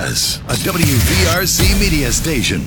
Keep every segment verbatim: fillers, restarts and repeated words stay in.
Buzz, a W V R C media station.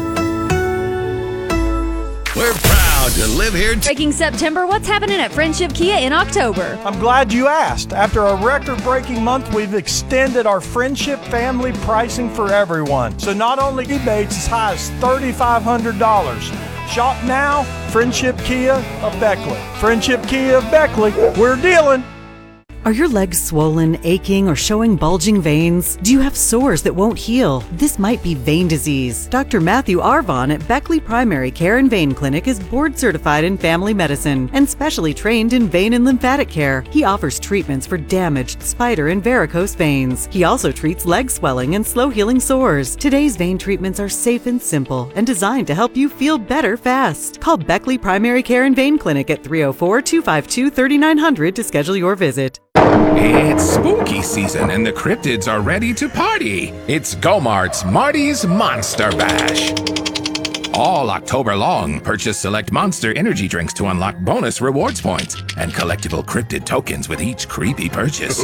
We're proud to live here. T- Breaking September, what's happening at Friendship Kia in October? I'm glad you asked. After a record-breaking month, we've extended our Friendship family pricing for everyone. So not only rebates as high as three thousand five hundred dollars. Shop now, Friendship Kia of Beckley. Friendship Kia of Beckley, we're dealing. Are your legs swollen, aching, or showing bulging veins? Do you have sores that won't heal? This might be vein disease. Doctor Matthew Arvon at Beckley Primary Care and Vein Clinic is board certified in family medicine and specially trained in vein and lymphatic care. He offers treatments for damaged spider and varicose veins. He also treats leg swelling and slow healing sores. Today's vein treatments are safe and simple and designed to help you feel better fast. Call Beckley Primary Care and Vein Clinic at three oh four, two five two, three nine zero zero to schedule your visit. It's spooky season and the cryptids are ready to party. It's Go-Mart's Marty's Monster Bash. All October long, purchase select Monster energy drinks to unlock bonus rewards points and collectible cryptid tokens with each creepy purchase.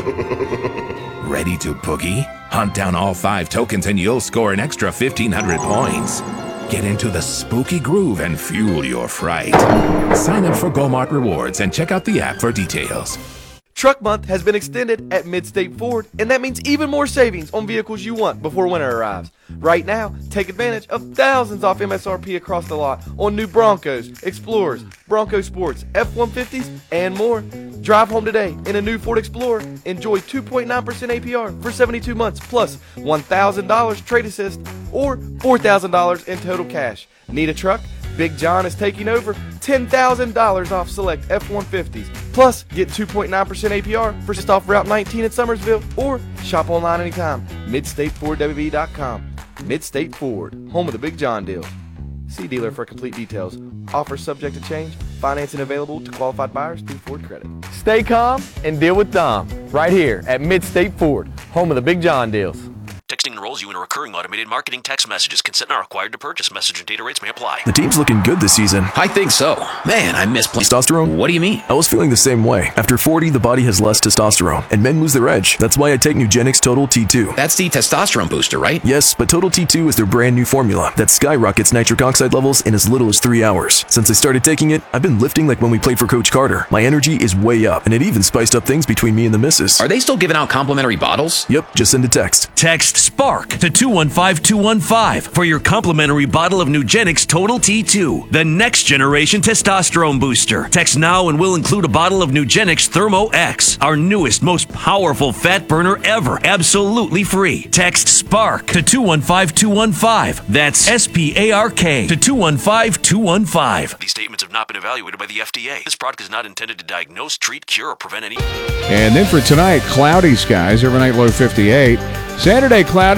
Ready to boogie? Hunt down all five tokens and you'll score an extra fifteen hundred points. Get into the spooky groove and fuel your fright. Sign up for Go-Mart Rewards and check out the app for details. Truck Month has been extended at Midstate Ford, and that means even more savings on vehicles you want before winter arrives. Right now, take advantage of thousands off M S R P across the lot on new Broncos, Explorers, Bronco Sports, F one fifties, and more. Drive home today in a new Ford Explorer. Enjoy two point nine percent A P R for seventy-two months plus one thousand dollars trade assist or four thousand dollars in total cash. Need a truck? Big John is taking over ten thousand dollars off select F one fifties. Plus, get two point nine percent A P R for just off Route nineteen at Summersville or shop online anytime. Midstate Ford W V dot com. Midstate Ford, home of the Big John deal. See dealer for complete details. Offer subject to change. Financing available to qualified buyers through Ford Credit. Stay calm and deal with Dom right here at Midstate Ford, home of the Big John deals. Texting enrolls you in a recurring automated marketing text messages. Consent not required to purchase. Message and data rates may apply. The team's looking good this season. I think so. Man, I miss playing testosterone. What do you mean? I was feeling the same way. After forty, the body has less testosterone, and men lose their edge. That's why I take Nugenix Total T two. That's the testosterone booster, right? Yes, but Total T two is their brand new formula that skyrockets nitric oxide levels in as little as three hours. Since I started taking it, I've been lifting like when we played for Coach Carter. My energy is way up, and it even spiced up things between me and the missus. Are they still giving out complimentary bottles? Yep, just send a text. Text SPARK to two one five two one five for your complimentary bottle of Nugenix Total T two, the next generation testosterone booster. Text now and we'll include a bottle of Nugenix Thermo X, our newest, most powerful fat burner ever, absolutely free. Text SPARK to two one five two one five. That's S P A R K to two one five two one five. These statements have not been evaluated by the F D A. This product is not intended to diagnose, treat, cure, or prevent any. And then for tonight, cloudy skies, overnight low fifty-eight. Saturday, cloudy.